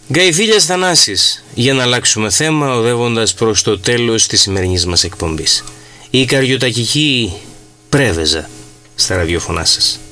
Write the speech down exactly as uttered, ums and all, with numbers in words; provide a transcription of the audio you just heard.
Γκαϊδίλιας Θανάσης, για να αλλάξουμε θέμα οδεύοντας προς το τέλος της σημερινής μας εκπομπής. Η καρδιοτακική πρέβεζα στα ραδιοφωνά σας.